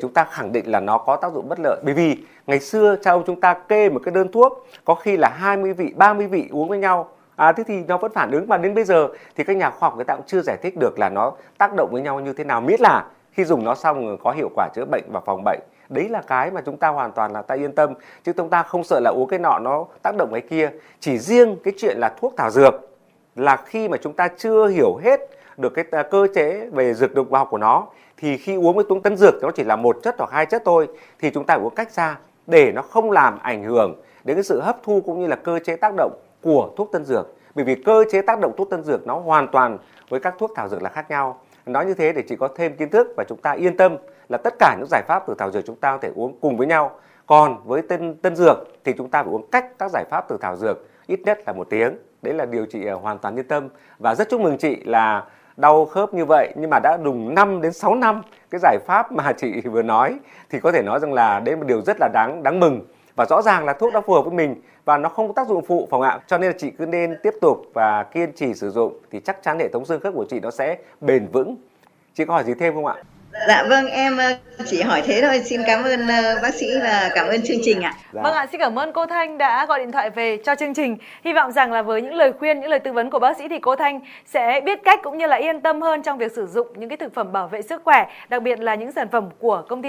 chúng ta khẳng định là nó có tác dụng bất lợi. Bởi vì ngày xưa cha ông chúng ta kê một cái đơn thuốc có khi là 20 vị, 30 vị uống với nhau. Thế thì nó vẫn phản ứng, mà đến bây giờ thì các nhà khoa học người ta cũng chưa giải thích được là nó tác động với nhau như thế nào, miễn là khi dùng nó xong có hiệu quả chữa bệnh và phòng bệnh. Đấy là cái mà chúng ta hoàn toàn là ta yên tâm, chứ chúng ta không sợ là uống cái nọ nó tác động cái kia. Chỉ riêng cái chuyện là thuốc thảo dược là khi mà chúng ta chưa hiểu hết được cái cơ chế về dược động học của nó, thì khi uống với thuốc tân dược nó chỉ là một chất hoặc hai chất thôi, thì chúng ta phải uống cách xa để nó không làm ảnh hưởng đến cái sự hấp thu cũng như là cơ chế tác động của thuốc tân dược. Bởi vì cơ chế tác động thuốc tân dược nó hoàn toàn với các thuốc thảo dược là khác nhau. Nói như thế để chị có thêm kiến thức và chúng ta yên tâm là tất cả những giải pháp từ thảo dược chúng ta có thể uống cùng với nhau. Còn với tân dược thì chúng ta phải uống cách các giải pháp từ thảo dược ít nhất là 1 tiếng. Đấy là điều chị hoàn toàn yên tâm. Và rất chúc mừng chị là đau khớp như vậy nhưng mà đã dùng 5 đến 6 năm cái giải pháp mà chị vừa nói, thì có thể nói rằng là đấy là một điều rất là đáng mừng. Và rõ ràng là thuốc đã phù hợp với mình và nó không có tác dụng phụ, phải không ạ? Cho nên là chị cứ nên tiếp tục và kiên trì sử dụng thì chắc chắn hệ thống xương khớp của chị nó sẽ bền vững. Chị có hỏi gì thêm không ạ? Dạ vâng, em chỉ hỏi thế thôi. Xin cảm ơn bác sĩ và cảm ơn chương trình ạ. Dạ. Vâng ạ, xin cảm ơn cô Thanh đã gọi điện thoại về cho chương trình. Hy vọng rằng là với những lời khuyên, những lời tư vấn của bác sĩ thì cô Thanh sẽ biết cách cũng như là yên tâm hơn trong việc sử dụng những cái thực phẩm bảo vệ sức khỏe, đặc biệt là những sản phẩm của công ty